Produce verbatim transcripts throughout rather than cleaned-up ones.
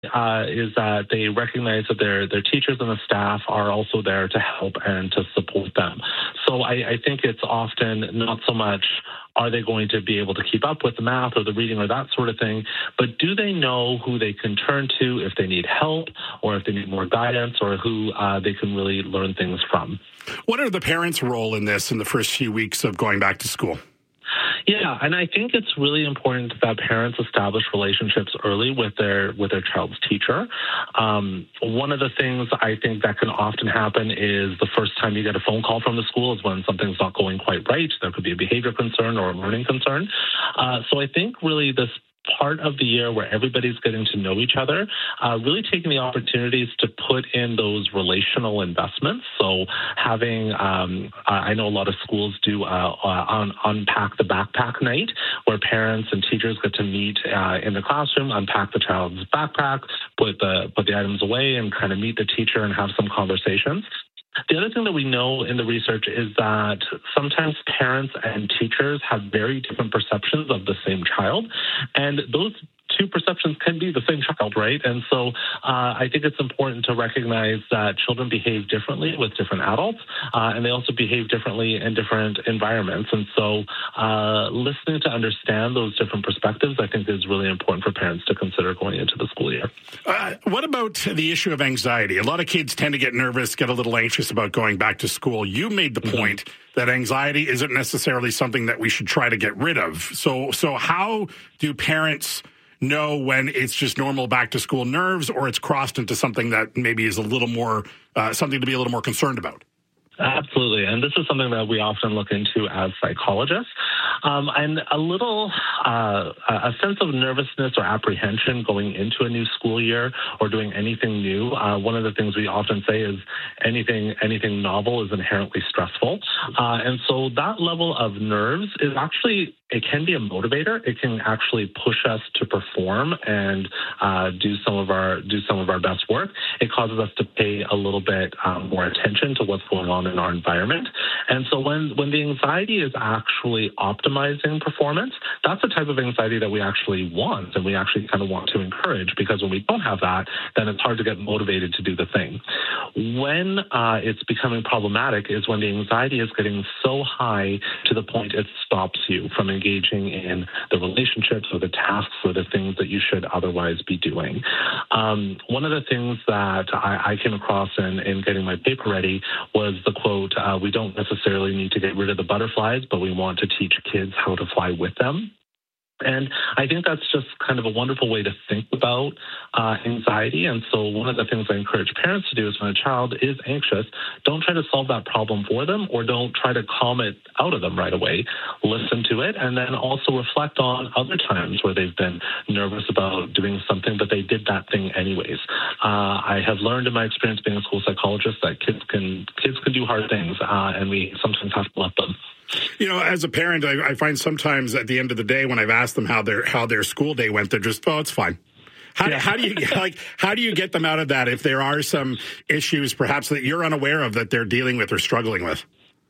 uh, is that they recognize that their their teachers and the staff are also there to help and to support them. So I, I think it's often not so much are they going to be able to keep up with the math or the reading or that sort of thing, but do they know who they can turn to if they need help or if they need more guidance or who uh, they can really learn things from. What are the parents' role in this in the first few weeks of going back to school? Yeah, and I think it's really important that parents establish relationships early with their with their child's teacher. Um, one of the things I think that can often happen is the first time you get a phone call from the school is when something's not going quite right. There could be a behavior concern or a learning concern. Uh, so I think really this part of the year where everybody's getting to know each other, uh, really taking the opportunities to put in those relational investments. So having, um, I know a lot of schools do uh, uh, un- unpack the backpack night, where parents and teachers get to meet uh, in the classroom, unpack the child's backpack, put the put the items away, and kind of meet the teacher and have some conversations. The other thing that we know in the research is that sometimes parents and teachers have very different perceptions of the same child, and those two perceptions can be the same child, right? And so uh, I think it's important to recognize that children behave differently with different adults, uh, and they also behave differently in different environments. And so uh, listening to understand those different perspectives, I think, is really important for parents to consider going into the school year. Uh, what about the issue of anxiety? A lot of kids tend to get nervous, get a little anxious about going back to school. You made the mm-hmm. point that anxiety isn't necessarily something that we should try to get rid of. So, so how do parents know when it's just normal back to school nerves or it's crossed into something that maybe is a little more, uh, something to be a little more concerned about? Absolutely. And this is something that we often look into as psychologists. Um, and a little, uh, a sense of nervousness or apprehension going into a new school year or doing anything new. Uh, one of the things we often say is anything, anything novel is inherently stressful. Uh, and so that level of nerves is actually, it can be a motivator. It can actually push us to perform and uh, do some of our do some of our best work. It causes us to pay a little bit um, more attention to what's going on in our environment. And so when when the anxiety is actually optimizing performance, that's the type of anxiety that we actually want and we actually kind of want to encourage, because when we don't have that, then it's hard to get motivated to do the thing. When uh, it's becoming problematic is when the anxiety is getting so high to the point it stops you from engaging in the relationships or the tasks or the things that you should otherwise be doing. Um, one of the things that I, I came across in, in getting my paper ready was the quote, uh, we don't necessarily need to get rid of the butterflies, but we want to teach kids how to fly with them. And I think that's just kind of a wonderful way to think about uh, anxiety. And so one of the things I encourage parents to do is when a child is anxious, don't try to solve that problem for them or don't try to calm it out of them right away. Listen to it and then also reflect on other times where they've been nervous about doing something, but they did that thing anyways. Uh, I have learned in my experience being a school psychologist that kids can kids can do hard things, uh, and we sometimes have to let them. You know, as a parent, I, I find sometimes at the end of the day when I've asked them how their how their school day went, they're just, oh, it's fine. How, yeah. how do you like? How do you get them out of that if there are some issues, perhaps that you're unaware of that they're dealing with or struggling with?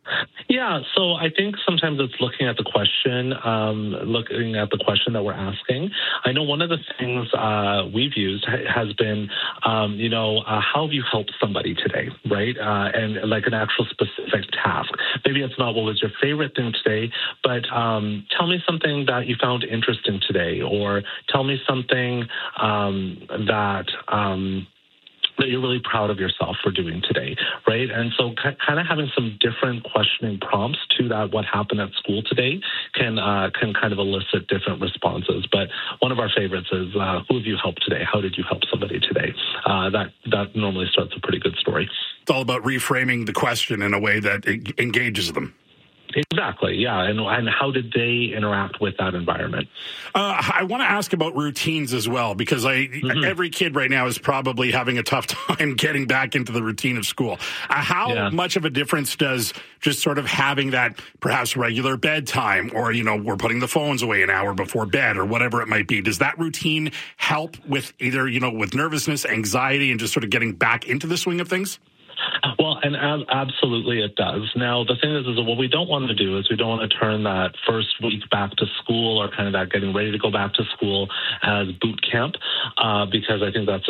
Yeah, so I think sometimes it's looking at the question, um, looking at the question that we're asking. I know one of the things uh, we've used has been, um, you know, uh, how have you helped somebody today, right? Uh, and like an actual specific task. Maybe it's not what was your favorite thing today, but um, tell me something that you found interesting today, or tell me something um, that... Um, that you're really proud of yourself for doing today, right? And so kind of having some different questioning prompts to that what happened at school today can uh, can kind of elicit different responses. But one of our favorites is, uh, who have you helped today? How did you help somebody today? Uh, that, that normally starts a pretty good story. It's all about reframing the question in a way that engages them. Exactly, yeah. And, and how did they interact with that environment? Uh, I want to ask about routines as well, because I mm-hmm. every kid right now is probably having a tough time getting back into the routine of school. Uh, how yeah. much of a difference does just sort of having that perhaps regular bedtime, or, you know, we're putting the phones away an hour before bed or whatever it might be, does that routine help with either, you know, with nervousness, anxiety, and just sort of getting back into the swing of things? Well, and ab- absolutely it does. Now, the thing is, is that what we don't want to do is we don't want to turn that first week back to school or kind of that getting ready to go back to school as boot camp, uh, because I think that's